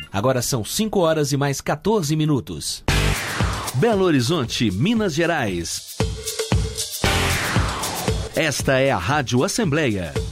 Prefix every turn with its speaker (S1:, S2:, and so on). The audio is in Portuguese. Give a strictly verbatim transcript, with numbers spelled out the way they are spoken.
S1: Agora são cinco horas e mais quatorze minutos. Belo Horizonte, Minas Gerais. Esta é a Rádio Assembleia